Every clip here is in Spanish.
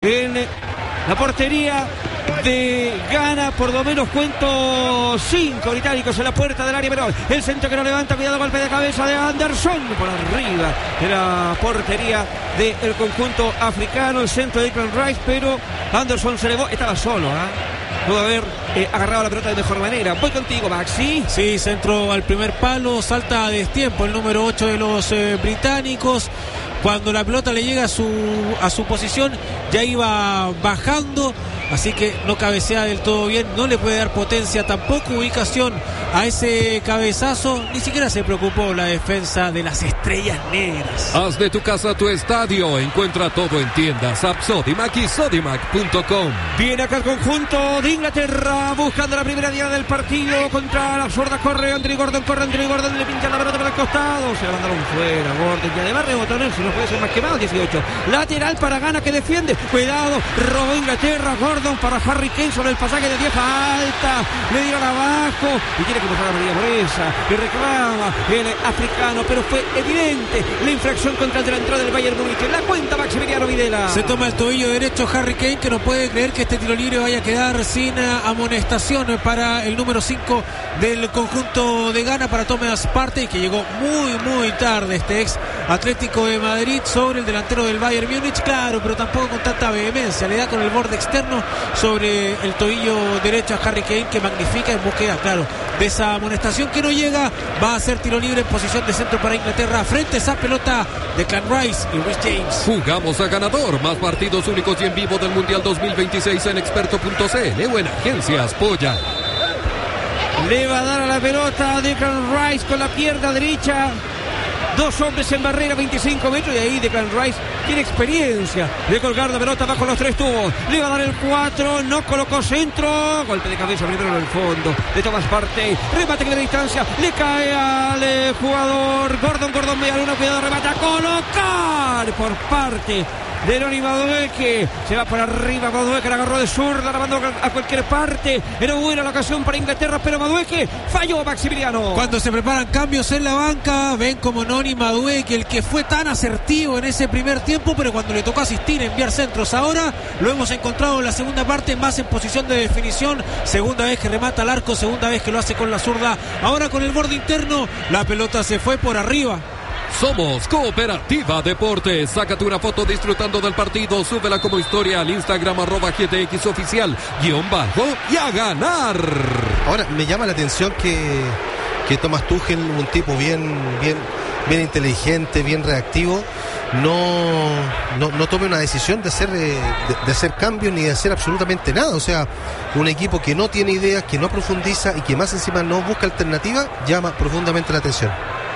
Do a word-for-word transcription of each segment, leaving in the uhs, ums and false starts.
En la portería de Ghana, por lo menos cuento cinco británicos en la puerta del área, pero el centro que no levanta, cuidado, golpe de cabeza de Anderson por arriba de la portería del conjunto africano, el centro de Declan Rice, pero Anderson se elevó, estaba solo, ¿eh? Pudo haber eh, agarrado la pelota de mejor manera. Voy contigo, Maxi. Sí, centro al primer palo, salta a destiempo el número ocho de los eh, británicos. Cuando la pelota le llega a su, a su posición, ya iba bajando, así que no cabecea del todo bien, no le puede dar potencia, tampoco ubicación a ese cabezazo, ni siquiera se preocupó la defensa de las Estrellas Negras. Haz de tu casa tu estadio, encuentra todo en tiendas App Sodimac y Sodimac punto com. Viene acá el conjunto de Inglaterra buscando la primera diana del partido contra la zurda, corre Anthony Gordon, corre Anthony Gordon, le pincha la pelota por el costado, se la mandaron fuera, Gordon, y además rebotó en él, si no puede ser más quemado, dieciocho, lateral para Ghana que defiende, cuidado, robó Inglaterra, Gordon para Harry Kane sobre el pasaje de diez alta, le dieron abajo y tiene que pasar a María Moresa, que reclama el africano, pero fue evidente la infracción contra el delantero del Bayern Múnich. La cuenta Maximiliano Videla. Se toma el tobillo derecho Harry Kane, que no puede creer que este tiro libre vaya a quedar sin amonestación para el número cinco del conjunto de Ghana, para Thomas Partey, que llegó muy muy tarde, este ex Atlético de Madrid, sobre el delantero del Bayern Múnich, claro, pero tampoco con tanta vehemencia, le da con el borde externo sobre el tobillo derecho a Harry Kane, que magnifica en búsqueda, claro, de esa amonestación que no llega. Va a ser tiro libre en posición de centro para Inglaterra, frente a esa pelota de Declan Rice y Reece James. Jugamos a ganador, más partidos únicos y en vivo del Mundial dos mil veintiséis en experto punto c l o en Agencias Polla. Le va a dar a la pelota a Declan Rice con la pierna derecha. Dos hombres en barrera, veinticinco metros, y ahí Declan Rice tiene experiencia de colgar la pelota bajo los tres tubos. Le va a dar el cuatro, no colocó centro. Golpe de cabeza primero en el fondo de Thomas Partey. Remate que de distancia le cae al eh, jugador Gordon. Gordon media luna, cuidado, remata a colocar por parte de Noni Madueke. Se va por arriba Madueke, la agarró de zurda, la mandó a cualquier parte. Era buena la ocasión para Inglaterra, pero Madueke falló, Maximiliano. Cuando se preparan cambios en la banca, ven como Noni Madueke, el que fue tan asertivo en ese primer tiempo, pero cuando le tocó asistir, enviar centros, ahora lo hemos encontrado en la segunda parte, más en posición de definición. Segunda vez que remata al arco, segunda vez que lo hace con la zurda, ahora con el borde interno, la pelota se fue por arriba. Somos Cooperativa Deportes. Sácate una foto disfrutando del partido, súbela como historia al Instagram arroba G T X oficial guión bajo y a ganar. Ahora me llama la atención que, que Thomas Tuchel, un tipo bien, bien, bien inteligente, bien reactivo, no, no, no tome una decisión de hacer, de, de hacer cambios ni de hacer absolutamente nada. O sea, un equipo que no tiene ideas, que no profundiza y que más encima no busca alternativa, llama profundamente la atención.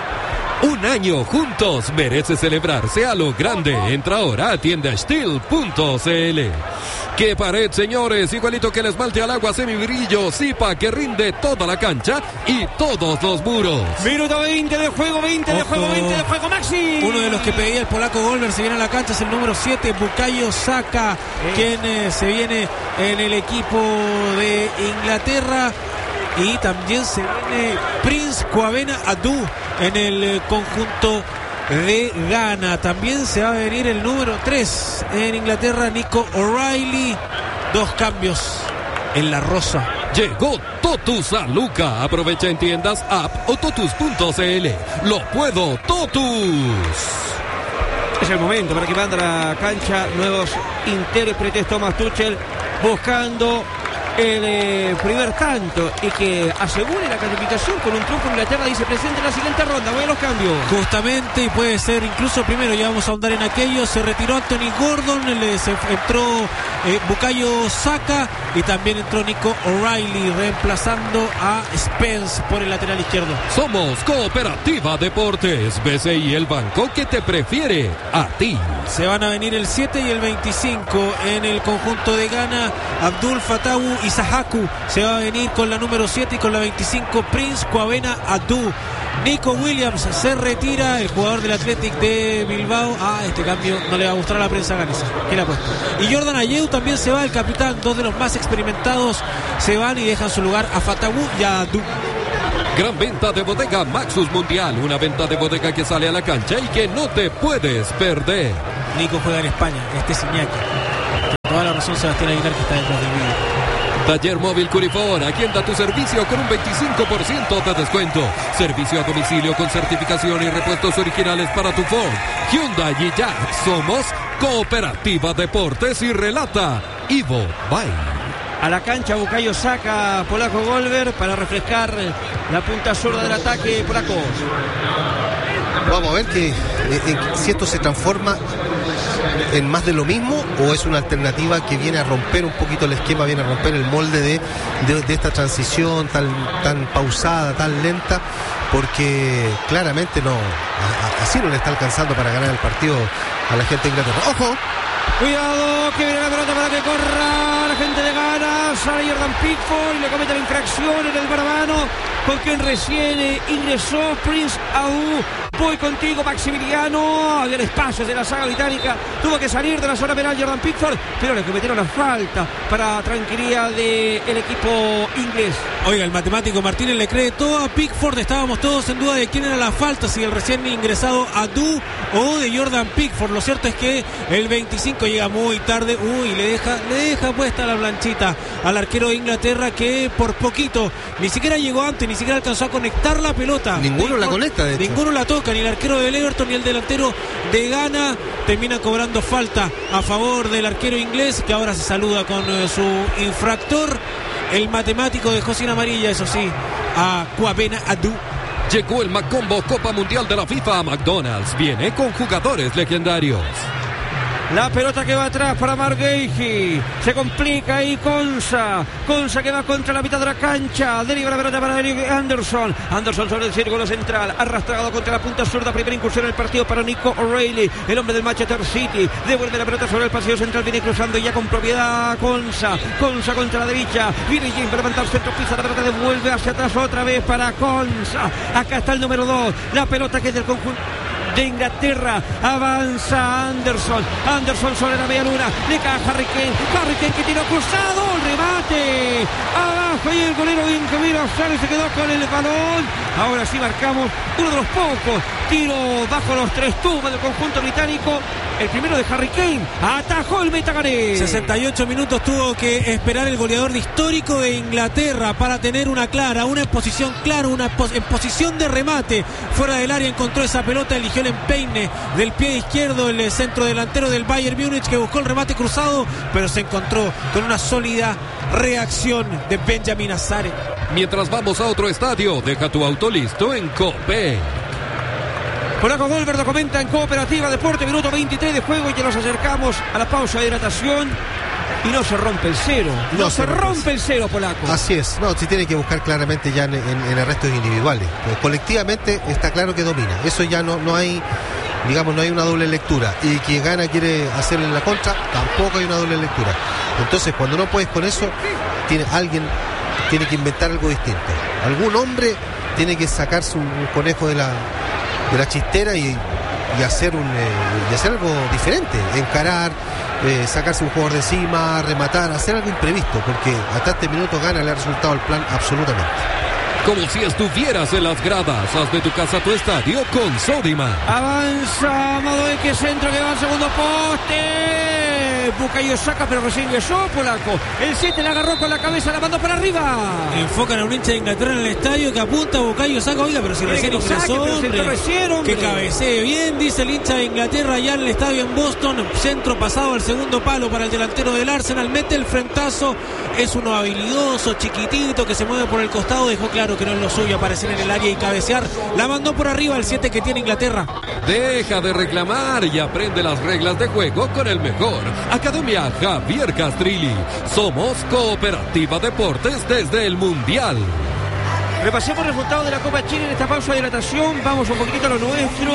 Un año juntos merece celebrarse a lo grande. Entra ahora a tienda steel punto c l. ¡Qué pared, señores! Igualito que el esmalte al agua semibrillo Zipa, que rinde toda la cancha y todos los muros. Minuto veinte de juego, veinte de Ojo. juego, veinte de juego, Maxi. Uno de los que pedía el polaco Goldberg se viene a la cancha, es el número siete, Bukayo Saka, Sí. quien eh, se viene en el equipo de Inglaterra. Y también se viene Prince Kwabena Adu en el eh, conjunto de Ghana. También se va a venir el número tres en Inglaterra, Nico O'Reilly. Dos cambios en la rosa. Llegó Totus a Luca. Aprovecha en tiendas app o totus punto c l. Lo puedo, Totus. Es el momento para que mande a la cancha nuevos intérpretes. Thomas Tuchel buscando el eh, primer tanto y que asegure la clasificación con un triunfo. Inglaterra dice presente en la siguiente ronda. Voy a los cambios. Justamente, y puede ser incluso primero, ya vamos a ahondar en aquello. Se retiró Anthony Gordon, le se entró eh, Bukayo Saka y también entró Nico O'Reilly reemplazando a Spence por el lateral izquierdo. Somos Cooperativa Deportes. B C I, el banco que te prefiere a ti. Se van a venir el siete y el veinticinco en el conjunto de Ghana. Abdul Fatawu Isahaku se va a venir con la número siete y con la veinticinco Prince Kwabena Adu. Nico Williams se retira, el jugador del Athletic de Bilbao. Ah, este cambio no le va a gustar a la prensa ganesa. ¿Qué le ha puesto? Y Jordan Ayew también se va, el capitán. Dos de los más experimentados se van y dejan su lugar a Fatawu y a Adu. Gran venta de bodega Maxus Mundial. Una venta de bodega que sale a la cancha y que no te puedes perder. Nico juega en España, este es Iñaki. razón Sebastián Aguilar, que está detrás del vídeo. Taller Móvil Curifor, agenda tu servicio con un veinticinco por ciento de descuento. Servicio a domicilio con certificación y repuestos originales para tu Ford, Hyundai y Jack. Somos Cooperativa Deportes y relata Ivo Bay. A la cancha Bukayo saca Polaco Golver para refrescar la punta zurda del ataque polaco. Vamos a ver que, eh, eh, si esto se transforma en más de lo mismo o es una alternativa que viene a romper un poquito el esquema, viene a romper el molde de, de, de esta transición tan, tan pausada, tan lenta, porque claramente no, a, a, así no le está alcanzando para ganar el partido a la gente de Inglaterra. ¡Ojo! Cuidado, que viene la pelota para que corra la gente de Ghana. Sale Jordan Pickford y le comete la infracción en el barbano con quien recién ingresó Prince Aú. Voy contigo, Maximiliano. Había espacios de la saga británica. Tuvo que salir de la zona penal Jordan Pickford, pero le cometieron la falta para tranquilidad del equipo inglés. Oiga, el matemático Martínez le cree todo a Pickford. Estábamos todos en duda de quién era la falta, si el recién ingresado Adu o de Jordan Pickford. Lo cierto es que el veinticinco llega muy tarde. Uy, le deja, le deja puesta la planchita al arquero de Inglaterra, que por poquito ni siquiera llegó antes, ni siquiera alcanzó a conectar la pelota. Ninguno Pickford, la conecta, de hecho. Ninguno la toca, ni el arquero del Everton ni el delantero de Ghana. Termina cobrando falta a favor del arquero inglés, que ahora se saluda con eh, su infractor. El matemático dejó sin amarilla, eso sí, a Kwabena Adu. Llegó el Macombo Copa Mundial de la FIFA a McDonald's. Viene con jugadores legendarios. La pelota que va atrás para Margueji. Se complica ahí Konsa. Konsa que va contra la mitad de la cancha. Deriva la pelota para Eric Anderson. Anderson sobre el círculo central. Arrastrado contra la punta zurda. Primera incursión en el partido para Nico O'Reilly, el hombre del Manchester City. Devuelve la pelota sobre el pasillo central. Viene cruzando ya con propiedad Konsa. Konsa contra la derecha. Viene Jim para levantar centro. Pisa la pelota. Devuelve hacia atrás otra vez para Konsa. Acá está el número dos. La pelota que es del conjunto de Inglaterra. Avanza Anderson. Anderson sobre la media luna. Le cae a Harry Kane. Harry Kane que tiró cruzado. Remate. Abajo y el golero de Camilo Sárez se quedó con el balón. Ahora sí marcamos uno de los pocos tiros bajo los tres tubos del conjunto británico. El primero de Harry Kane. Atajó el Metagané. sesenta y ocho minutos tuvo que esperar el goleador histórico de Inglaterra para tener una clara, una posición clara, una pos- en posición de remate. Fuera del área encontró esa pelota, eligió el empeine del pie izquierdo, el centro delantero del Bayern Múnich, que buscó el remate cruzado, pero se encontró con una sólida reacción de Benjamin Azare. Mientras vamos a otro estadio, deja tu auto listo en Cope. Polaco Golver lo comenta en Cooperativa Deporte, minuto veintitrés de juego, y que nos acercamos a la pausa de hidratación y no se rompe el cero. No, no se, se rompe, rompe el cero, Polaco. Así es, no, se tiene que buscar claramente ya en, en, en arrestos individuales. Pues colectivamente está claro que domina. Eso ya no, no hay, digamos, no hay una doble lectura. Y quien gana quiere hacerle la contra, tampoco hay una doble lectura. Entonces, cuando no puedes con eso, tiene, alguien tiene que inventar algo distinto. Algún hombre tiene que sacarse un, un conejo de la de la chistera y, y hacer un eh, y hacer algo diferente, encarar, eh, sacarse un jugador de encima, rematar, hacer algo imprevisto, porque hasta este minuto gana, le ha resultado el plan absolutamente. Como si estuvieras en las gradas, haz de tu casa tu estadio con Sodimac. Avanza Madueque, centro que va al segundo poste. Bukayo saca, pero recién ingresó Polaco. El siete la agarró con la cabeza, la mandó para arriba. Enfocan a un hincha de Inglaterra en el estadio que apunta a Bukayo Saka. Oiga, pero si recién ingresó, hombre, recién, hombre. Que cabecee bien, dice el hincha de Inglaterra allá en el estadio en Boston. Centro pasado al segundo palo para el delantero del Arsenal. Mete el frentazo. Es uno habilidoso, chiquitito, que se mueve por el costado. Dejó claro que no es lo suyo aparecer en el área y cabecear. La mandó por arriba el siete que tiene Inglaterra. Deja de reclamar y aprende las reglas de juego con el mejor. Academia Javier Castrilli. Somos Cooperativa Deportes desde el Mundial. Repasemos el resultado de la Copa Chile en esta pausa de hidratación. Vamos un poquitito a lo nuestro.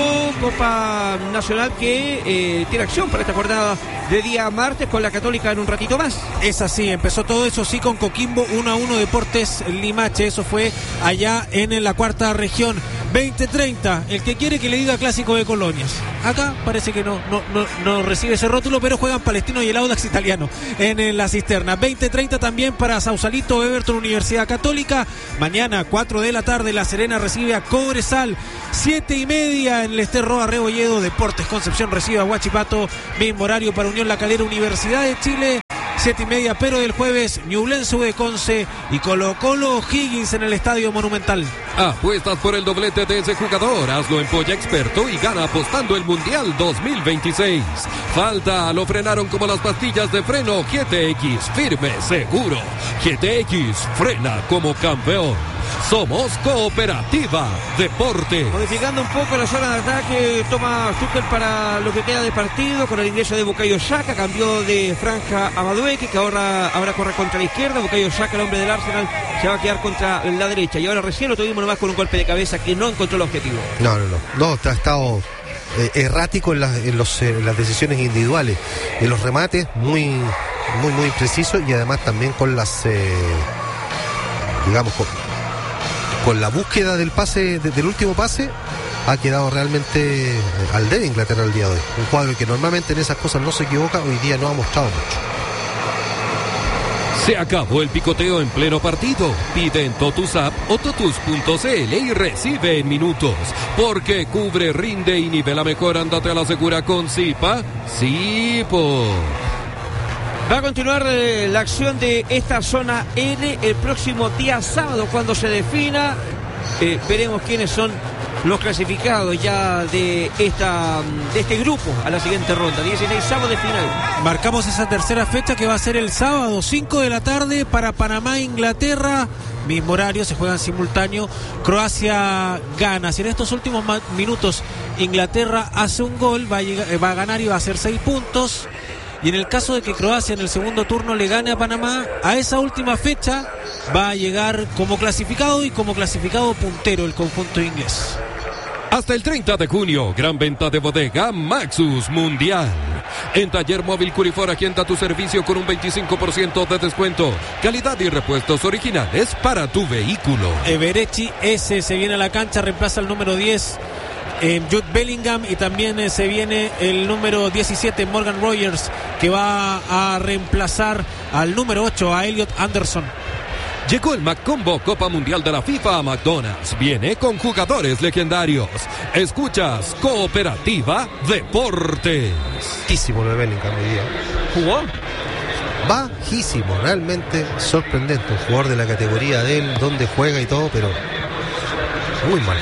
Copa Nacional que eh, tiene acción para esta jornada de día martes con la Católica en un ratito más. Es así, empezó todo eso sí con Coquimbo uno a uno Deportes Limache. Eso fue allá en la cuarta región. veinte treinta, el que quiere que le diga Clásico de Colonias. Acá parece que no, no, no, no recibe ese rótulo, pero juegan Palestino y el Audax Italiano en, en la cisterna. veinte treinta también para Sausalito, Everton, Universidad Católica. Mañana, cuatro de la tarde, La Serena recibe a Cobresal. siete y media en el Esterroa Rebolledo. Deportes Concepción recibe a Huachipato. Mismo horario para Unión La Calera, Universidad de Chile. siete y media, pero del jueves, Ñublense de Conce y Colo Colo Higgins en el Estadio Monumental. Apuestas por el doblete de ese jugador, hazlo en Polla Experto y gana apostando el Mundial dos mil veintiséis. Falta, lo frenaron como las pastillas de freno G T X, firme, seguro. G T X, frena como campeón. Somos Cooperativa Deporte. Modificando un poco la zona de ataque, toma Tuchel para lo que queda de partido con el ingreso de Bukayo Saka, cambió de franja a Madueke, que ahora, ahora corre contra la izquierda. Bukayo Saka, el hombre del Arsenal, se va a quedar contra la derecha. Y ahora recién lo tuvimos nomás con un golpe de cabeza que no encontró el objetivo. No, no, no. No, ha estado eh, errático en, las, en, los, en las decisiones individuales. En los remates, muy, muy, muy preciso. Y además también con las, eh, digamos, con, con la búsqueda del pase, de, del último pase, ha quedado realmente eh, al debe Inglaterra el día de hoy. Un cuadro que normalmente en esas cosas no se equivoca, hoy día no ha mostrado mucho. Se acabó el picoteo en pleno partido. Pide en Totus App o totus punto c l y recibe en minutos. Porque cubre, rinde y nivela mejor. Ándate a la segura con Zipa. Zipo. Va a continuar eh, la acción de esta zona N el próximo día sábado cuando se defina. Eh, veremos quiénes son los clasificados ya de esta de este grupo a la siguiente ronda. dieciséis sábado de final. Marcamos esa tercera fecha que va a ser el sábado, cinco de la tarde para Panamá, Inglaterra. Mismo horario, se juegan simultáneo. Croacia gana. Si en estos últimos minutos Inglaterra hace un gol, va a, llegar, va a ganar y va a hacer seis puntos. Y en el caso de que Croacia en el segundo turno le gane a Panamá, a esa última fecha va a llegar como clasificado y como clasificado puntero el conjunto inglés. Hasta el treinta de junio, gran venta de bodega Maxus Mundial. En Taller Móvil Curifor agenda tu servicio con un veinticinco por ciento de descuento. Calidad y repuestos originales para tu vehículo. Everechi S se viene a la cancha, reemplaza el número diez. Eh, Jude Bellingham, y también eh, se viene el número diecisiete Morgan Rogers, que va a reemplazar al número ocho, a Elliot Anderson. Llegó el McCombo Copa Mundial de la FIFA a McDonald's. Viene con jugadores legendarios. Escuchas Cooperativa Deportes. Bajísimo lo de Bellingham hoy día. ¿Jugó? Bajísimo, realmente sorprendente. Un jugador de la categoría de él, donde juega y todo, pero muy mal.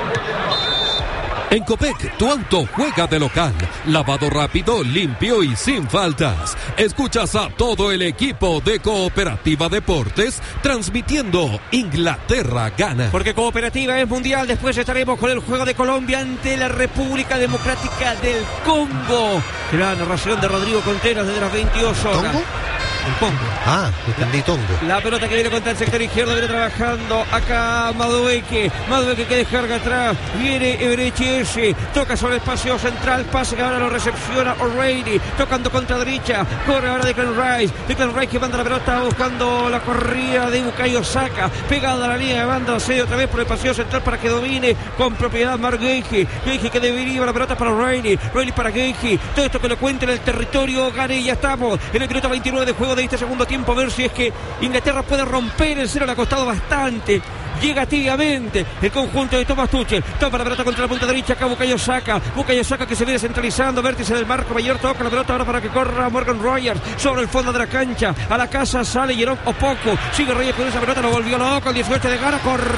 En Copec, tu auto juega de local. Lavado rápido, limpio y sin faltas. Escuchas a todo el equipo de Cooperativa Deportes transmitiendo Inglaterra gana. Porque Cooperativa es mundial. Después estaremos con el juego de Colombia ante la República Democrática del Congo. La narración de Rodrigo Contreras desde las veintidós horas. ¿Congo? El Congo. Ah, entendí Tongo. La pelota que viene contra el sector izquierdo, viene trabajando acá Madueke. Madueke que descarga atrás. Viene Everechi S. Toca sobre el espacio central. Pase que ahora lo recepciona O'Reilly. Tocando contra derecha. Corre ahora Declan Rice. Declan Rice que manda la pelota buscando la corrida de Bukayo Saka. Pegada a la línea de banda. Se otra vez por el pasillo central para que domine con propiedad Mark Geigy. Geigy que debería la pelota para O'Reilly. O'Reilly para Geigy. Todo esto que lo cuente en el territorio gane. Y ya estamos en el minuto veintinueve de juego de este segundo tiempo, a ver si es que Inglaterra puede romper el cero. Le ha costado bastante. Llega tibiamente el conjunto de Thomas Tuchel. Toma la pelota contra la punta derecha. Acá Bukayo Saka. Bukayo Saka que se viene centralizando. Vértice del marco mayor. Toca la pelota ahora para que corra Morgan Rogers sobre el fondo de la cancha. A la casa sale Jerome Opoku. Sigue Reyes con esa pelota. Lo volvió loco. El dieciocho de Gana. Corner.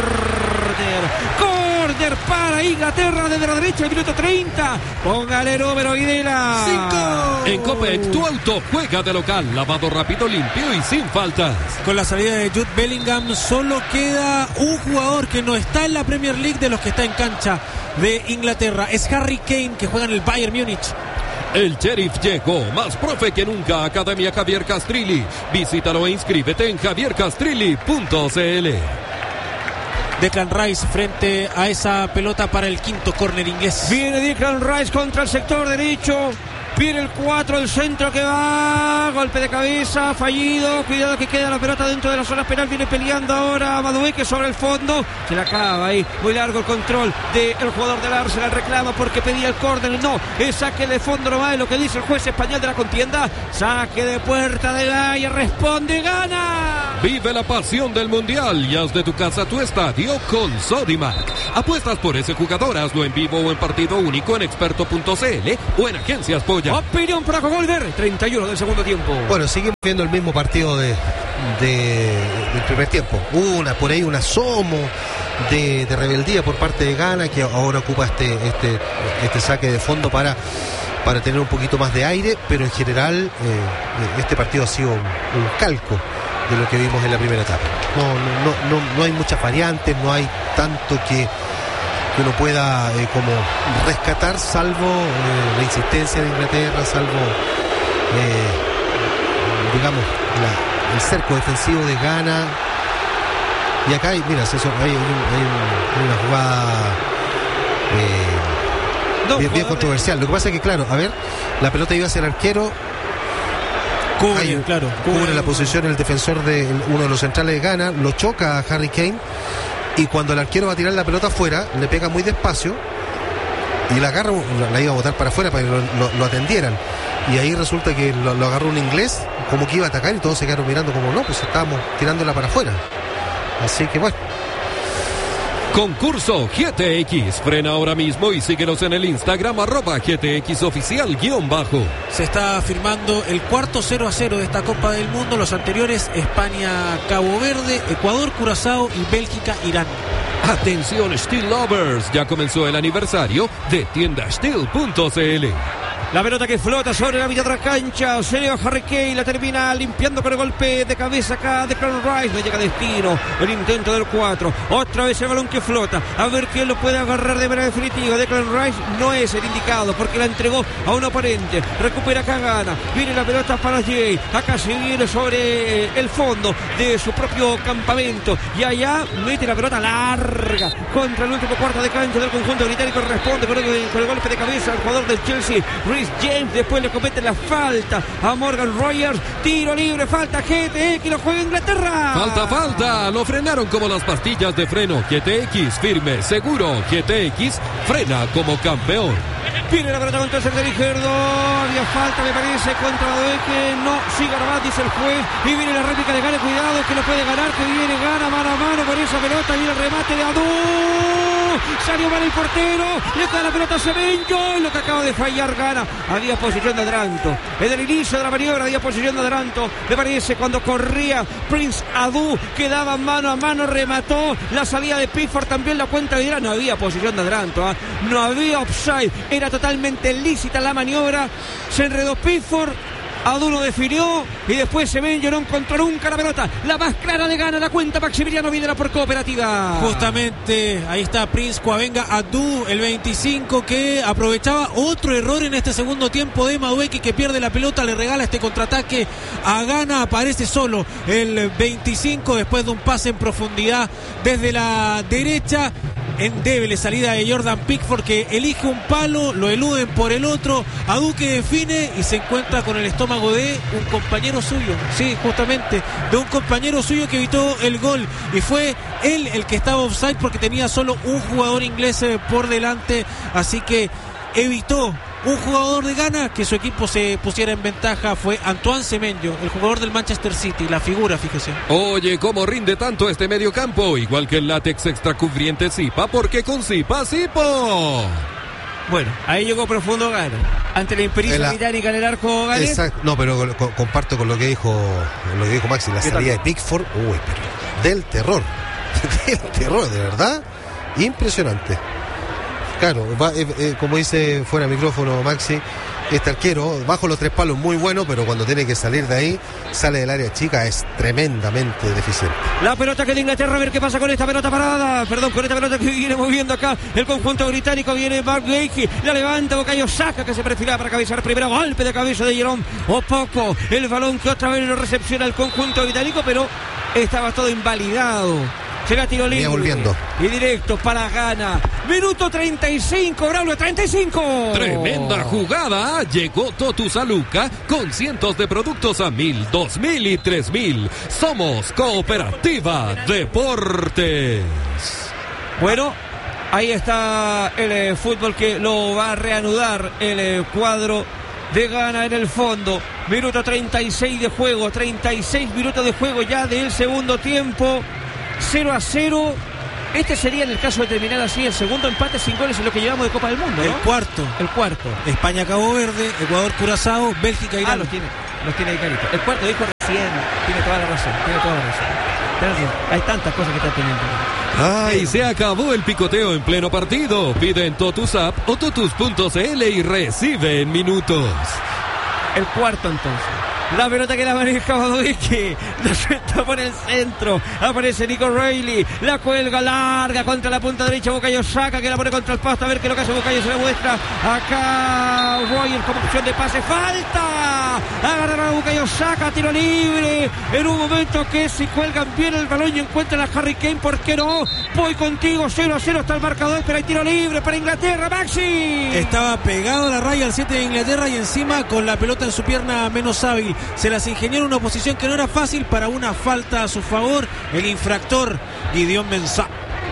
Corner para Inglaterra desde la derecha. El minuto treinta. Póngale número Videla. cinco. En Copec, tu auto juega de local. Lavado rápido, limpio y sin faltas. Con la salida de Jude Bellingham solo queda un jugador que no está en la Premier League de los que está en cancha de Inglaterra. Es Harry Kane, que juega en el Bayern Múnich. El Sheriff llegó, más profe que nunca. Academia Javier Castrilli. Visítalo e inscríbete en javier castrilli punto c l. Declan Rice frente a esa pelota para el quinto córner inglés. Viene Declan Rice contra el sector derecho. Viene el cuatro, el centro que va. Golpe de cabeza, fallido. Cuidado que queda la pelota dentro de la zona penal. Viene peleando ahora Madueke sobre el fondo. Se la acaba ahí. Muy largo el control del jugador del Arsenal. Reclama porque pedía el córner. No, es saque de fondo nomás. Es lo que dice el juez español de la contienda. Saque de puerta de Gaia. Responde, gana. Vive la pasión del Mundial y haz de tu casa tu estadio con Sodimac. Apuestas por ese jugador. Hazlo en vivo o en partido único en experto punto c l o en Agencias Polla. ya. Opinión para Golver, treinta y uno del segundo tiempo. Bueno, seguimos viendo el mismo partido de, de del primer tiempo. Una por ahí, un asomo de, de rebeldía por parte de Ghana, que ahora ocupa este, este, este saque de fondo para, para tener un poquito más de aire, pero en general eh, este partido ha sido un, un calco de lo que vimos en la primera etapa. No, no, no, no hay muchas variantes, no hay tanto que que uno pueda eh, como rescatar, salvo eh, la insistencia de Inglaterra, salvo eh, digamos la, el cerco defensivo de Ghana. Y acá hay, mira, eso, hay, hay, un, hay, un, hay una jugada eh, no, bien, bien controversial. Lo que pasa es que, claro, a ver, la pelota iba hacia el arquero, cubre, hay, claro, cubre, cubre la posición el defensor de uno de los centrales de Ghana, lo choca a Harry Kane. Y cuando el arquero va a tirar la pelota afuera, le pega muy despacio y la agarra, la iba a botar para afuera para que lo, lo, lo atendieran. Y ahí resulta que lo, lo agarró un inglés, como que iba a atacar, y todos se quedaron mirando como no, pues estábamos tirándola para afuera. Así que bueno. Concurso G T X. Frena ahora mismo y síguenos en el Instagram arroba G T X oficial guión bajo. Se está firmando el cuarto cero a cero de esta Copa del Mundo. Los anteriores: España, Cabo Verde, Ecuador, Curazao y Bélgica, Irán. Atención Steel Lovers, ya comenzó el aniversario de tienda steel punto c l. La pelota que flota sobre la mitad de la cancha. Se lleva Harry Kane, la termina limpiando con el golpe de cabeza acá de Declan Rice. No llega destino. El intento del cuatro. Otra vez el balón que flota. A ver quién lo puede agarrar de manera definitiva. Declan Rice no es el indicado porque la entregó a un oponente. Recupera acá Ghana. Viene la pelota para Jay. Acá se viene sobre el fondo de su propio campamento. Y allá mete la pelota larga contra el último cuarto de cancha del conjunto británico. Responde con el, con el golpe de cabeza al jugador del Chelsea, James. Después le comete la falta a Morgan Rogers. Tiro libre, falta G T X, lo juega Inglaterra. Falta, falta, lo frenaron como las pastillas de freno. G T X, firme, seguro. G T X, frena como campeón. Viene la pelota contra el sector izquierdo. Había falta, me parece, contra Doeke. No, sigue nomás, dice el juez. Y viene la réplica de Ghana. Cuidado, que lo puede ganar. Que viene Ghana mano a mano con esa pelota. Viene el remate de Adu. Salió mal el portero. Le da la pelota a Semenyo. Y lo que acaba de fallar Ghana. Había posición de adelanto. En el inicio de la maniobra había posición de adelanto. Me parece cuando corría Prince Adu. Quedaba mano a mano. Remató la salida de Pickford. También la cuenta de Irán. No había posición de adelanto. ¿eh? No había offside. Era totalmente lícita la maniobra. Se enredó Pickford. Adu lo definió y después Semenyo no encontró nunca la pelota. La más clara de Ghana, la cuenta Maximiliano Videla por Cooperativa. Justamente ahí está Prince Kwabenga Adu, el veinticinco, que aprovechaba otro error en este segundo tiempo de Madueke, que pierde la pelota, le regala este contraataque a Ghana. Aparece solo el veinticinco después de un pase en profundidad desde la derecha. Endeble salida de Jordan Pickford, que elige un palo, lo eluden por el otro. Adu que define y se encuentra con el estómago de un compañero suyo. Sí, justamente, de un compañero suyo que evitó el gol. Y fue él el que estaba offside porque tenía solo un jugador inglés por delante. Así que evitó un jugador de Ghana que su equipo se pusiera en ventaja. Fue Antoine Semenyo, el jugador del Manchester City, la figura, fíjese. Oye, cómo rinde tanto este mediocampo, igual que el látex extracubriente Zipa, porque con Zipa, Zipo. Bueno, ahí llegó profundo Ghana ante la impericia la... británica en el arco galés. Exacto, no, pero co- comparto con lo que dijo lo que dijo Maxi, la salida de Pickford, uy, pero del terror, del terror, de verdad, impresionante. Claro, va, eh, eh, como dice fuera de micrófono Maxi, este arquero bajo los tres palos muy bueno, pero cuando tiene que salir de ahí, sale del área chica, es tremendamente deficiente. La pelota que de Inglaterra, a ver qué pasa con esta pelota parada, perdón, con esta pelota que viene moviendo acá el conjunto británico. Viene Mark Leahy, la levanta Bukayo Saka, que se perfila para cabezar primero, golpe de cabeza de Jerome Opoku, el balón que otra vez lo recepciona el conjunto británico, pero estaba todo invalidado. Será tiro libre volviendo. Y directo para Ghana. Minuto treinta y cinco, Braulio, treinta y cinco. Tremenda jugada. Llegó Totus a Luca con cientos de productos a mil, dos mil y tres mil. Somos Cooperativa Deportes. Bueno, ahí está el eh, fútbol que lo va a reanudar el eh, cuadro de Ghana en el fondo. Minuto treinta y seis de juego, treinta y seis minutos de juego ya del segundo tiempo. cero a cero Este sería, en el caso de terminar así, el segundo empate sin goles en lo que llevamos de Copa del Mundo, ¿no? El cuarto. El cuarto. España, Cabo Verde, Ecuador, Curazao, Bélgica, Irán. Ah, los tiene, los tiene ahí carito. El cuarto dijo recién, tiene toda la razón, tiene toda la razón. Hay tantas cosas que está teniendo. ¡Ay! Se acabó el picoteo en pleno partido. Pide en Totus App o totus punto c l y recibe en minutos. El cuarto entonces. La pelota que la maneja Badovic, la suelta por el centro, aparece Nico Reilly, la cuelga larga contra la punta derecha, Bukayo Saka, que la pone contra el pasto, a ver qué es lo que hace Bukayo, se la muestra acá Royal como opción de pase, falta, agarrar a Bukayo Saka, tiro libre, en un momento que si cuelgan bien el balón y encuentran a Harry Kane, ¿por qué no? Voy contigo, cero a cero está el marcador, pero hay tiro libre para Inglaterra, Maxi. Estaba pegado a la raya al siete de Inglaterra y encima con la pelota en su pierna menos hábil. Se las ingenió en una posición que no era fácil para una falta a su favor. El infractor, Gideon Mensah.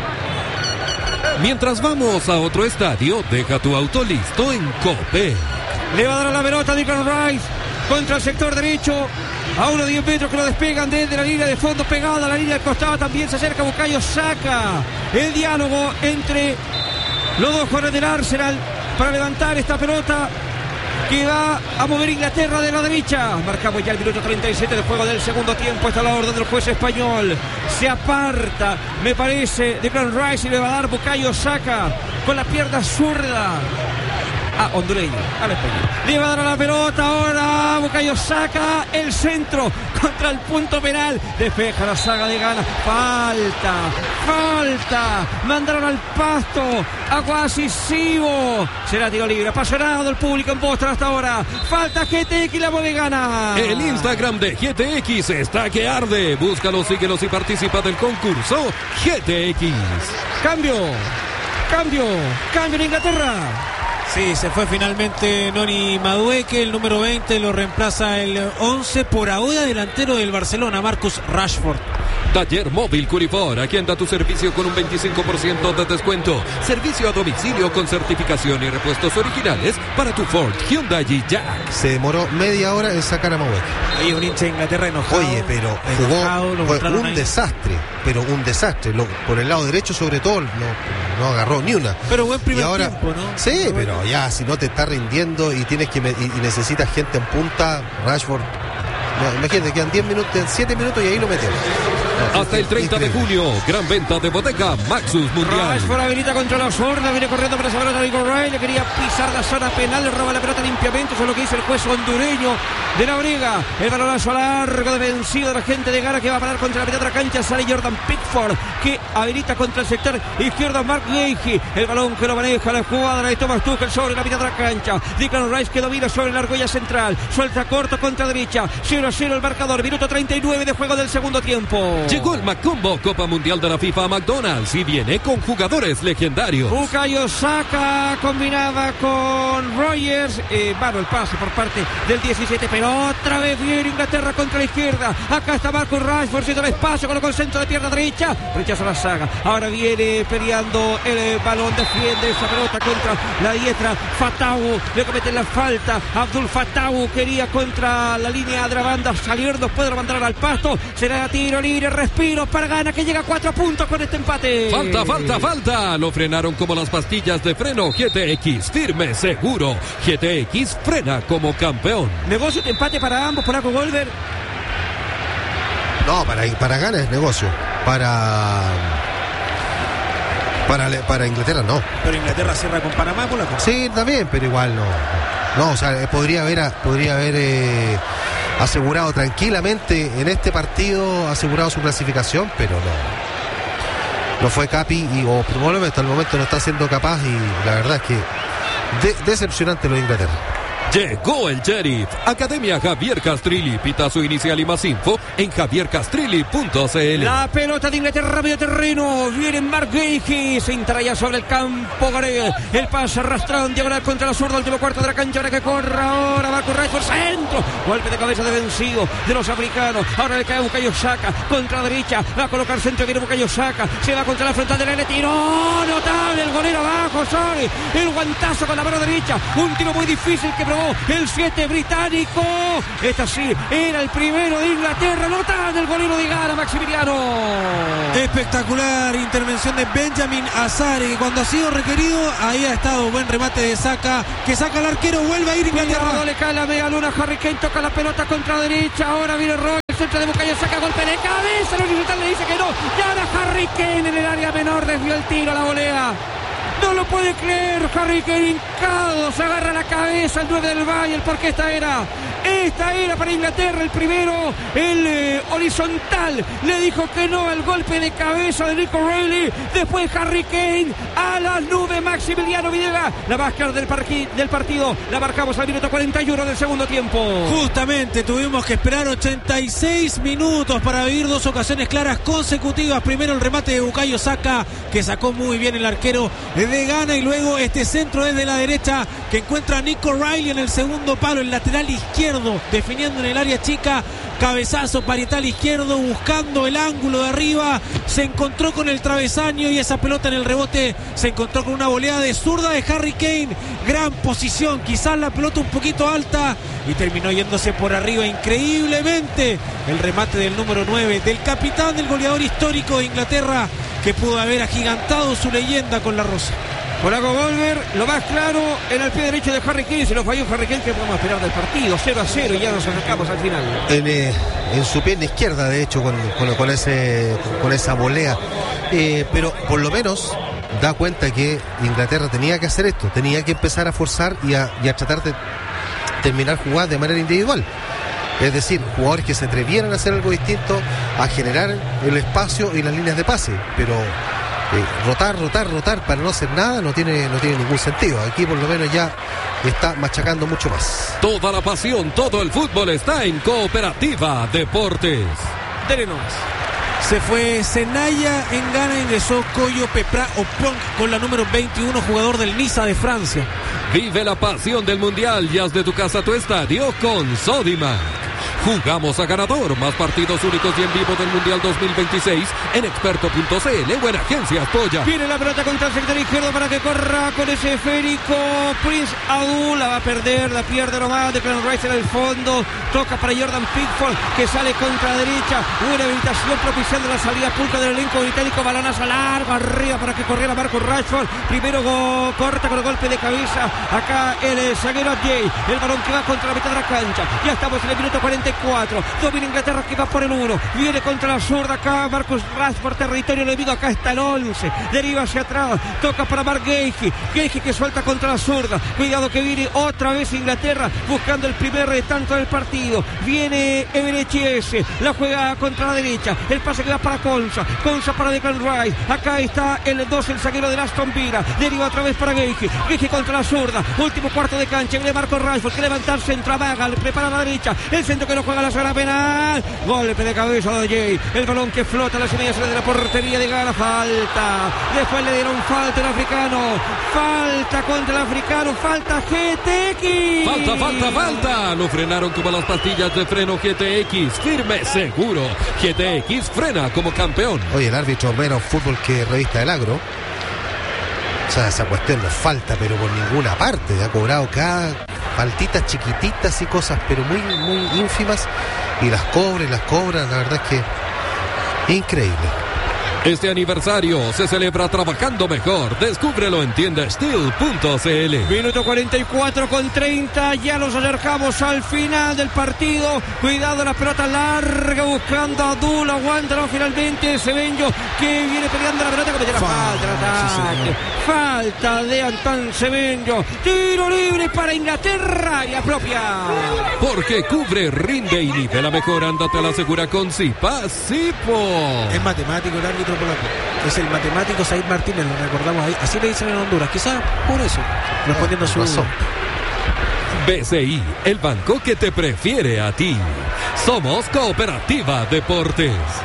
Mientras vamos a otro estadio, deja tu auto listo en Copec. Le va a dar a la pelota a Declan Rice contra el sector derecho. A unos diez metros que lo despegan desde la línea de fondo, pegada a la línea del costado. También se acerca Bukayo Saka. El diálogo entre los dos jugadores del Arsenal para levantar esta pelota que va a mover Inglaterra de la derecha. Marcamos ya el minuto treinta y siete del juego del segundo tiempo. Está la orden del juez español. Se aparta, me parece, Declan Rice y le va a dar Bukayo Saka con la pierna zurda. Ah, hondureño, al español. Le va a dar a la pelota ahora Bukayo Saka, el centro contra el punto penal. Despeja la saga de Ghana. Falta, falta. Mandaron al pasto a Guasisivo. Será tiro libre. Apasionado el público en Boston hasta ahora. Falta G T X, la mueve Ghana. El Instagram de G T X está que arde. Búscalo, síguelos y participa del concurso G T X. Cambio, cambio, cambio en Inglaterra. Sí, se fue finalmente Noni Madueke, el número veinte, lo reemplaza el once, por ahora delantero del Barcelona, Marcus Rashford. Taller Móvil Curifor, aquí anda tu servicio con un veinticinco por ciento de descuento. Servicio a domicilio con certificación y repuestos originales para tu Ford, Hyundai y Jack. Se demoró media hora en sacar a Madueke. Oye, un hincha de Inglaterra enojado. Oye, pero enojado, jugó, fue un ahí. desastre, pero un desastre. Lo, por el lado derecho sobre todo, no, no agarró ni una. Pero buen primer y ahora, tiempo, ¿no? Sí, pero, pero bueno. ya si no te está rindiendo y tienes que y, y necesitas gente en punta, Rashford. No, imagínate, quedan diez minutos, siete minutos y ahí lo meten. No, Hasta el treinta de junio, gran venta de bodega Maxus Mundial. Rashford habilita contra la zurda, viene corriendo para esa pelota Nico Reilly, le quería pisar la zona penal, le roba la pelota limpiamente, eso es lo que dice el juez hondureño de la Brega. El balonazo largo defensivo de la gente de Ghana que va a parar contra la mitad de la cancha, sale Jordan Pickford que habilita contra el sector izquierdo a Mark Gahey, el balón que lo maneja la escuadra de Thomas Tuchel sobre la mitad de la cancha. Declan Rice que domina sobre la argolla central, suelta corto contra derecha, cero a cero el marcador, minuto treinta y nueve de juego del segundo tiempo. Llegó el Macombo Copa Mundial de la FIFA a McDonald's y viene con jugadores legendarios. Bukayo Saka combinaba con Rogers, eh, bueno, el pase por parte del diecisiete, pero otra vez viene Inglaterra contra la izquierda. Acá está Marcus Rashford, siendo el espacio, colocó el centro de pierna derecha, rechaza la saga. Ahora viene peleando el eh, balón, defiende esa pelota contra la diestra. Fatawu le comete la falta. Abdul Fatawu quería contra la línea de la banda salir, después de lo mandar al pasto. Será tiro libre, respiro para Ghana que llega a cuatro puntos con este empate. Falta, falta, falta. Lo frenaron como las pastillas de freno G T X. Firme, seguro. G T X frena como campeón. Negocio de empate para ambos, para Golver. No, para, para Ghana es negocio. Para, para para Inglaterra no. Pero Inglaterra cierra con Panamá por la cosa. Sí, también, pero igual no. No, o sea, podría haber, podría haber eh, asegurado tranquilamente en este partido, asegurado su clasificación, pero no. No fue Capi y o probablemente hasta el momento no está siendo capaz y la verdad es que de, decepcionante lo de Inglaterra. Llegó el Sheriff. Academia Javier Castrilli. Pita su inicial y más info en javier castrilli punto c l. La pelota de Inglaterra, medio terreno. Viene Mark Gahey. Se entra sobre el campo Gareth. El pase arrastrado en diagonal contra la zurda. Último cuarto de la cancha. Ahora que corra. Ahora va a correr por centro. Golpe de cabeza defensivo de los africanos. Ahora le cae Bukayo Saka. Contra la derecha. Va a colocar centro. Viene Bukayo Saka. Se va contra la frontal del área. Tiro notable. El golero abajo. Sorry. El guantazo con la mano derecha. Un tiro muy difícil que el siete británico. Esta sí, era el primero de Inglaterra. Nota del golero de Ghana, Maximiliano. Espectacular intervención de Benjamin Azare, que cuando ha sido requerido, ahí ha estado. Buen remate de Saka, que saca el arquero, vuelve a ir Inglaterra. Le cae la media luna, Harry Kane toca la pelota contra derecha. Ahora viene Roy, el centro de Bukayo Saka, golpe de cabeza. El horizontal le dice que no. Y ahora Harry Kane en el área menor desvió el tiro, la volea. No lo puede creer, Harry Kane hincado, se agarra la cabeza el nueve del Bayern, porque esta era, esta era para Inglaterra el primero, el eh, horizontal, le dijo que no al golpe de cabeza de Nico Reilly, después Harry Kane a las nubes, Maximiliano Videla, la máscara del, del partido, la marcamos al minuto cuarenta y uno del segundo tiempo. Justamente tuvimos que esperar ochenta y seis minutos para vivir dos ocasiones claras consecutivas, primero el remate de Bukayo Saka, que sacó muy bien el arquero de Ghana, y luego este centro desde la derecha que encuentra a Nico Reilly en el segundo palo, el lateral izquierdo, definiendo en el área chica, cabezazo parietal izquierdo, buscando el ángulo de arriba, se encontró con el travesaño y esa pelota en el rebote se encontró con una volea de zurda de Harry Kane, gran posición, quizás la pelota un poquito alta y terminó yéndose por arriba increíblemente el remate del número nueve, del capitán, del goleador histórico de Inglaterra, que pudo haber agigantado su leyenda con la rosa. Polaco Volver, lo más claro en el pie derecho de Harry Kane, se lo falló Harry Kane, que podemos esperar del partido, cero a cero, y ya nos acercamos al final. En, eh, en su pierna izquierda, de hecho, con, con, con, ese, con esa volea, eh, pero por lo menos da cuenta que Inglaterra tenía que hacer esto, tenía que empezar a forzar y a, y a tratar de terminar jugadas de manera individual. Es decir, jugadores que se atrevieran a hacer algo distinto, a generar el espacio y las líneas de pase, pero eh, rotar, rotar, rotar para no hacer nada no tiene, no tiene ningún sentido. Aquí por lo menos ya está machacando mucho más. Toda la pasión, todo el fútbol está en Cooperativa Deportes. Dele nomás. Se fue Senaya en Ghana, ingresó Koyo Pepra Opong con la número veintiuno, jugador del Niza de Francia. Vive la pasión del Mundial y haz de tu casa tu estadio con Sodimac. Jugamos a ganador, más partidos únicos y en vivo del Mundial dos mil veintiséis en experto punto c l o en Agencias Polla. Viene la pelota contra el sector izquierdo para que corra con ese esférico Prince Abdul, la va a perder, la pierde nomás, Declan Rice en el fondo, toca para Jordan Pickford que sale contra la derecha, buena habilitación propiciando la salida pulca del elenco británico, balonazo largo arriba para que corriera Marcus Rashford, primero go, corta con el golpe de cabeza, acá el, el zaguero Jay, el balón que va contra la mitad de la cancha, ya estamos en el minuto cuarenta y cuatro, domina Inglaterra que va por el uno, viene contra la zurda acá Marcus Rashford, territorio enemigo, acá está el once, deriva hacia atrás, toca para Mark Geigy, Geigy que suelta contra la zurda, cuidado que viene otra vez Inglaterra buscando el primer tanto del partido, viene Eberechiese, la juega contra la derecha, el pase que va para Konsa, Konsa para Declan Rice, acá está el dos, el zaguero de Aston Villa, deriva otra vez para Geigy, Geigy contra la zurda, último cuarto de cancha, viene Marcus Rashford que levantarse, entra Vaga, le prepara a la derecha, el centro que no juega la zona penal, golpe de cabeza de Jay, el balón que flota a las inmediaciones de la portería de Ghana, falta, después le dieron falta al africano, falta contra el africano, falta G T X, falta, falta, falta, lo frenaron como las pastillas de freno G T X, firme, seguro, G T X frena como campeón. Oye, el árbitro menos fútbol que Revista del Agro, o sea, esa cuestión no falta, pero por ninguna parte, ha cobrado cada faltitas chiquititas y cosas, pero muy, muy ínfimas, y las cobra y las cobra, la verdad es que increíble. Este aniversario se celebra trabajando mejor. Descúbrelo en tienda steel punto c l. Minuto cuarenta y cuatro con treinta. Ya nos acercamos al final del partido. Cuidado, la pelota larga buscando a Abdul. Aguántalo finalmente. Semenyo que viene peleando la pelota. Cometió la falta. Ataque. Falta de Antoine Semenyo. Tiro libre para Inglaterra y la propia. Porque cubre, rinde y nivela mejor. Ándate a la segura con Zipa Zipo. Es matemático el árbitro polaco. Es el matemático Said Martínez, lo recordamos ahí. Así le dicen en Honduras. Quizás por eso. Respondiendo a su razón. B C I, el banco que te prefiere a ti. Somos Cooperativa Deportes.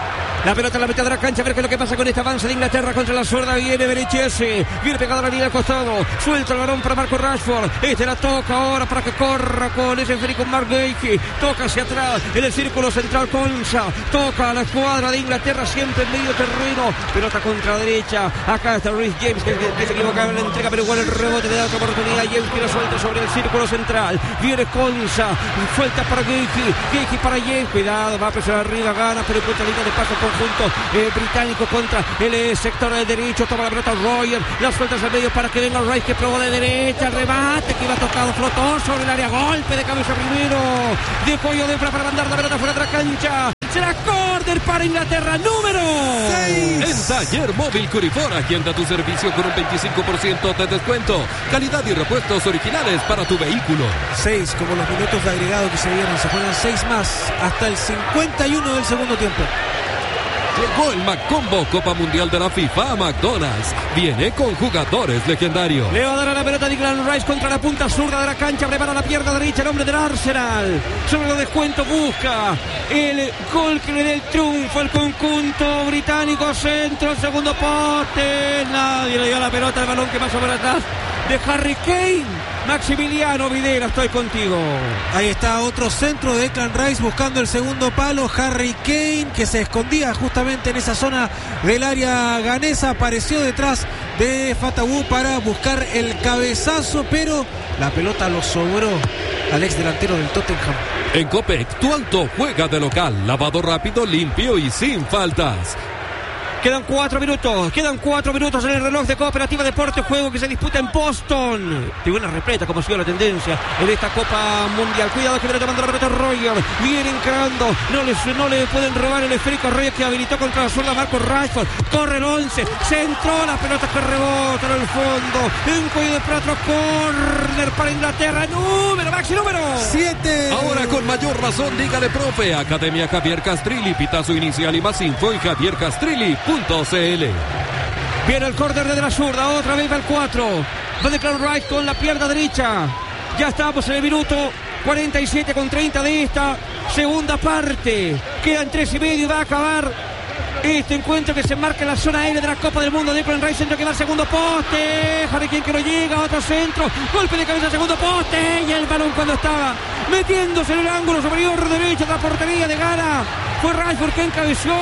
La pelota en la mitad de la cancha, a ver qué es lo que pasa con este avance de Inglaterra contra la zurda. Viene Berichese, viene pegado a la línea al costado, suelta el balón para Marcus Rashford. Este la toca ahora para que corra con ese Federico Mark Guehi. Toca hacia atrás en el círculo central Konsa, toca a la escuadra de Inglaterra siempre en medio terreno. Pelota contra derecha, acá está Reece James que, que, que se equivocaba en la entrega, pero igual el rebote le da otra oportunidad. James que lo suelta sobre el círculo central, viene Konsa, suelta para Guehi, Guehi para James, cuidado, va a presionar arriba, gana, pero encuentra línea de paso conjunto eh, británico contra el eh, sector del derecho. Toma la pelota Royer, la suelta al medio para que venga Rice, que probó de derecha, remate que iba tocado, flotó sobre el área, golpe de cabeza primero de Pollo Debra para mandar la pelota fuera de la cancha. Será córner para Inglaterra, número seis. En Taller Móvil Curifora, agenda tu servicio con un veinticinco por ciento de descuento. Calidad y repuestos originales para tu vehículo. seis, como los minutos de agregado que se dieron, se ponen seis más hasta el cincuenta y uno del segundo tiempo. Llegó el McCombo Copa Mundial de la FIFA a McDonald's. Viene con jugadores legendarios. Le va a dar a la pelota Declan Rice contra la punta zurda de la cancha. Prepara la pierna derecha el hombre del Arsenal. Sobre los descuentos busca el gol que le dé el triunfo al conjunto británico. Centro, segundo poste. Nadie le dio la pelota, el balón que pasó por atrás de Harry Kane. Maximiliano Videla, estoy contigo. Ahí está otro centro de Declan Rice buscando el segundo palo. Harry Kane, que se escondía justamente en esa zona del área ganesa, apareció detrás de Fatawu para buscar el cabezazo, pero la pelota lo sobró al ex delantero del Tottenham. En Copec, tu auto juega de local, lavado rápido, limpio y sin faltas. Quedan cuatro minutos, quedan cuatro minutos en el reloj de Cooperativa Deporte, juego que se disputa en Boston. Tribuna repleta, como ha sido la tendencia en esta Copa Mundial. Cuidado que viene tomando la pelota Royer, viene encarando, no le, no le pueden robar el esférico a Royer, que habilitó contra la zurda Marcus Rashford. Corre el once, centró la pelota que rebota en el fondo. Un cuello de plato, córner para Inglaterra, número, Maxi, número siete. Ahora con mayor razón, dígale profe. Academia Javier Castrilli, pitazo inicial y más info en javier castrilli punto c l. Viene el córner de la zurda, otra vez va el cuatro. Va Declan Rice con la pierna derecha. Ya estamos en el minuto cuarenta y siete con treinta de esta segunda parte. Quedan tres y medio y va a acabar este encuentro que se marca en la zona aérea de la Copa del Mundo. Declan Rice, centro que va al segundo poste. Harry Kane que no llega, otro centro. Golpe de cabeza al segundo poste. Y el balón cuando estaba metiéndose en el ángulo superior derecho de la portería de Ghana. Fue Rashford que encabeció.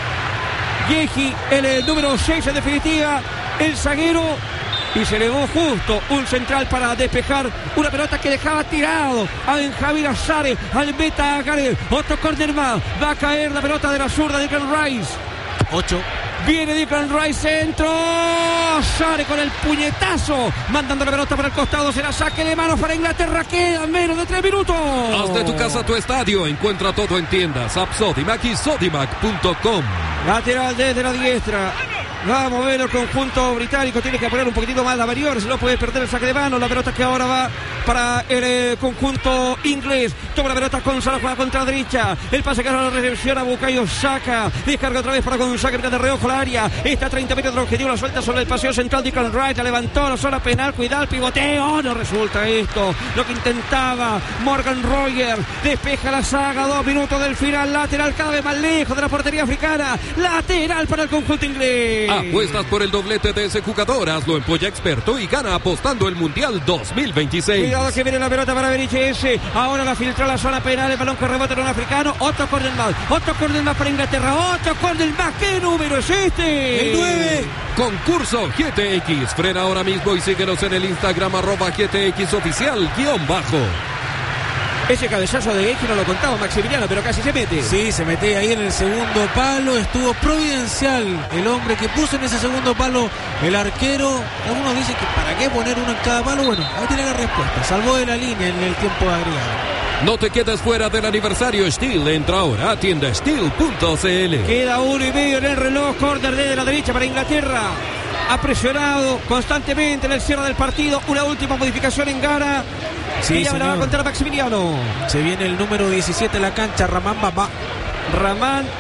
Guehi, el, el número seis en definitiva, el zaguero, y se elevó justo un central para despejar una pelota que dejaba tirado a Javier Azare, al meta Gareth. Otro córner más, va a caer la pelota de la zurda de Declan Rice. ocho. Viene Declan Rice, centro, Azare con el puñetazo, mandando la pelota para el costado, será saque de manos para Inglaterra, quedan menos de tres minutos. Haz de tu casa tu estadio, encuentra todo en tiendas, App Sodimac y Sodimac punto com. Lateral desde la diestra. Va a mover el conjunto británico. Tiene que poner un poquitito más la variable. Si no puede perder el saque de mano. La pelota que ahora va para el eh, conjunto inglés. Toma la pelota con Salah, juega contra la derecha. El pase que ahora la recepción a Bukayo Saka. Descarga otra vez para Gonzaga. Mira de reojo al área. Está a treinta metros del objetivo. La suelta sobre el paseo central. Declan Rice la levantó. La zona penal. Cuidado el pivoteo. No resulta esto. Lo que intentaba Morgan Royer. Despeja la saga. Dos minutos del final. Lateral cada vez más lejos de la portería africana. Lateral para el conjunto inglés. Apuestas por el doblete de ese jugador, hazlo en Polla Experto y gana apostando el Mundial dos mil veintiséis. Cuidado que viene la pelota para Berichese. Ahora la filtra la zona penal, el balón que rebota en un africano. Otro córner más, otro córner más para Inglaterra, otro córner más. ¿Qué número es este? El nueve. Concurso G T X. Frena ahora mismo y síguenos en el Instagram arroba G T X oficial guión bajo. Ese cabezazo de Guehi no lo contaba Maximiliano, pero casi se mete. Sí, se mete ahí en el segundo palo. Estuvo providencial el hombre que puso en ese segundo palo el arquero. Algunos dicen que para qué poner uno en cada palo. Bueno, ahí tiene la respuesta. Salvó de la línea en el tiempo agregado. No te quedes fuera del aniversario Steel. Entra ahora a tienda steel punto c l. Queda uno y medio en el reloj. Córner desde la derecha para Inglaterra. Ha presionado constantemente en el cierre del partido. Una última modificación en Ghana. Sí, y ya me la va a contar Maximiliano. Se viene el número diecisiete en la cancha, Ramán Baba. Ramán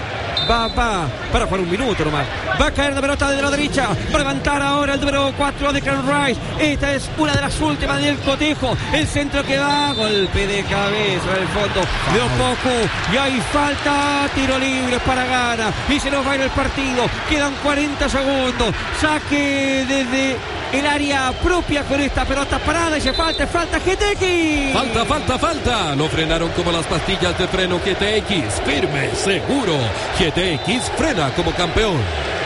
Va, va, para jugar un minuto nomás. Va a caer la pelota de la derecha. Va a levantar ahora el número cuatro de Declan Rice. Esta es una de las últimas del cotejo. El centro que va, golpe de cabeza en el fondo. De un poco. Y hay falta, tiro libre para Ghana. Y se nos va a ir el partido. Quedan cuarenta segundos. Saque desde el área propia con esta pelota parada. Y se falta, falta G T X. Falta, falta, falta. Lo frenaron como las pastillas de freno G T X. Firme, seguro. G T X frena como campeón.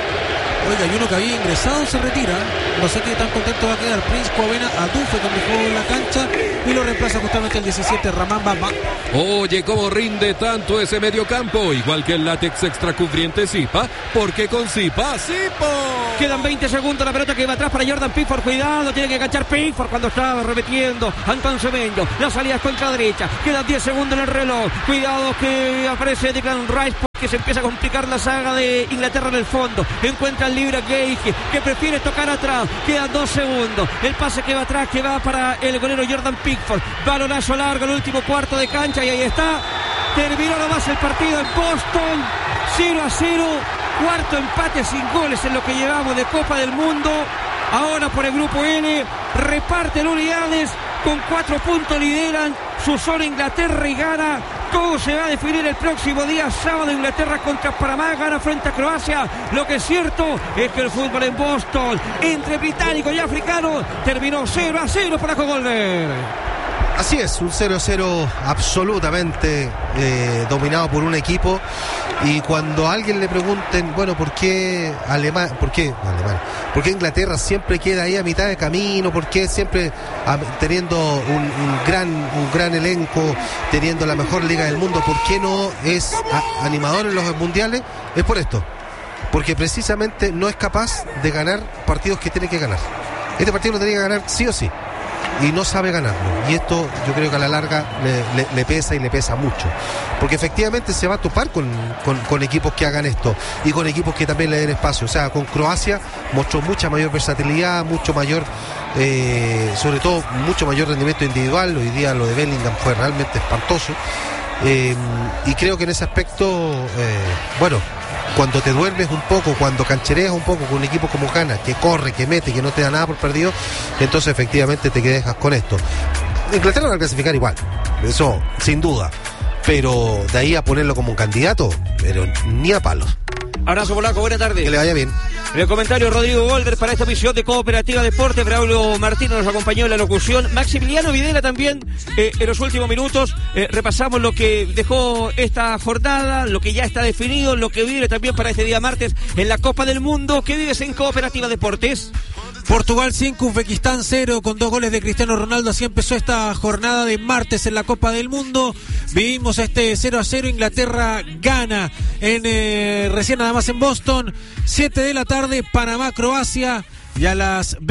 Oiga, y uno que había ingresado se retira. No sé qué tan contento va a quedar. Prince Coavena Adufe cuando jugó en la cancha y lo reemplaza justamente el diecisiete Ramán Bamba. Oye, cómo rinde tanto ese mediocampo. Igual que el látex extracubriente Zipa. Porque con Zipa, Zipo. Quedan veinte segundos, la pelota que va atrás para Jordan Pickford. Cuidado, tiene que enganchar Pickford cuando estaba remetiendo. Antón Semeño, la salida es contra derecha. Quedan diez segundos en el reloj. Cuidado que aparece Declan Rice, que se empieza a complicar la saga de Inglaterra en el fondo. Encuentra el libre Gage, que prefiere tocar atrás. Quedan dos segundos. El pase que va atrás, que va para el golero Jordan Pickford. Balonazo largo, el último cuarto de cancha, y ahí está. Terminó nomás el partido en Boston. cero a cero. Cuarto empate sin goles en lo que llevamos de Copa del Mundo. Ahora por el grupo N. Reparten unidades. Con cuatro puntos lideran su zona Inglaterra y Ghana. Todo se va a definir el próximo día sábado. Inglaterra contra Panamá, Ghana frente a Croacia. Lo que es cierto es que el fútbol en Boston entre británicos y africanos terminó cero a cero para Golder. Así es, un cero a cero absolutamente eh, dominado por un equipo. Y cuando a alguien le pregunten, bueno, ¿por qué Alemania, por qué Alemania, por qué Inglaterra siempre queda ahí a mitad de camino? ¿Por qué siempre a, teniendo un, un gran un gran elenco, teniendo la mejor liga del mundo, por qué no es a, animador en los mundiales? Es por esto, porque precisamente no es capaz de ganar partidos que tiene que ganar. Este partido lo tenía que ganar sí o sí, y no sabe ganarlo, y esto yo creo que a la larga le, le, le pesa y le pesa mucho, porque efectivamente se va a topar con, con, con equipos que hagan esto y con equipos que también le den espacio. O sea, con Croacia mostró mucha mayor versatilidad, mucho mayor eh, sobre todo mucho mayor rendimiento individual. Hoy día lo de Bellingham fue realmente espantoso, eh, y creo que en ese aspecto eh, bueno, cuando te duermes un poco, cuando canchereas un poco con un equipo como Ghana, que corre, que mete, que no te da nada por perdido, entonces efectivamente te quedas con esto. Inglaterra va a clasificar igual, eso sin duda, pero de ahí a ponerlo como un candidato, pero ni a palos. Abrazo polaco, buena tarde. Que le vaya bien. En el comentario Rodrigo Golder para esta misión de Cooperativa Deporte. Braulio Martínez nos acompañó en la locución. Maximiliano Videla también eh, en los últimos minutos. Eh, repasamos lo que dejó esta jornada, lo que ya está definido, lo que vive también para este día martes en la Copa del Mundo. ¿Qué vives en Cooperativa Deportes? Portugal cinco, Uzbekistán cero, con dos goles de Cristiano Ronaldo. Así empezó esta jornada de martes en la Copa del Mundo. Vivimos este cero a cero, Inglaterra gana en eh, recién nada más en Boston. siete de la tarde, Panamá, Croacia, y a las